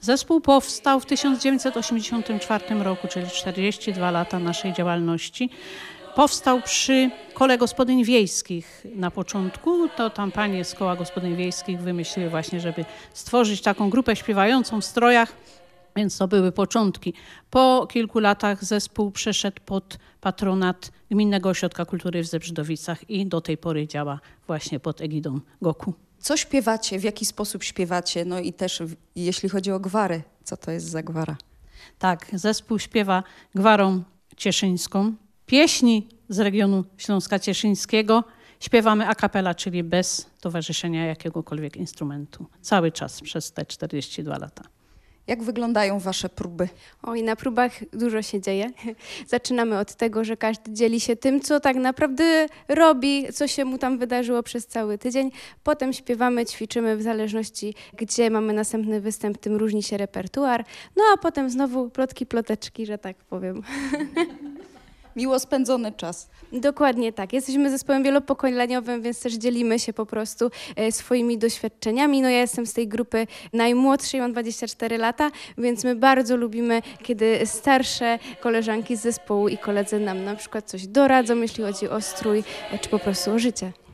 Zespół powstał w 1984 roku, czyli 42 lata naszej działalności. Powstał przy Kole Gospodyń Wiejskich na początku. To tam panie z Koła Gospodyń Wiejskich wymyśliły właśnie, żeby stworzyć taką grupę śpiewającą w strojach, więc to były początki. Po kilku latach zespół przeszedł pod patronat Gminnego Ośrodka Kultury w Zebrzydowicach i do tej pory działa właśnie pod egidą GOK-u. Co śpiewacie, w jaki sposób śpiewacie? No i też jeśli chodzi o gwary, co to jest za gwara? Tak, zespół śpiewa gwarą cieszyńską. Pieśni z regionu Śląska Cieszyńskiego śpiewamy a cappella, czyli bez towarzyszenia jakiegokolwiek instrumentu. Cały czas przez te 42 lata. Jak wyglądają wasze próby? Oj, na próbach dużo się dzieje. Zaczynamy od tego, że każdy dzieli się tym, co tak naprawdę robi, co się mu tam wydarzyło przez cały tydzień. Potem śpiewamy, ćwiczymy w zależności, gdzie mamy następny występ, tym różni się repertuar. No a potem znowu plotki, ploteczki, że tak powiem. Miło spędzony czas. Dokładnie tak. Jesteśmy zespołem wielopokoleniowym, więc też dzielimy się po prostu swoimi doświadczeniami. No ja jestem z tej grupy najmłodszej, mam 24 lata, więc my bardzo lubimy, kiedy starsze koleżanki z zespołu i koledzy nam na przykład coś doradzą, jeśli chodzi o strój, czy po prostu o życie.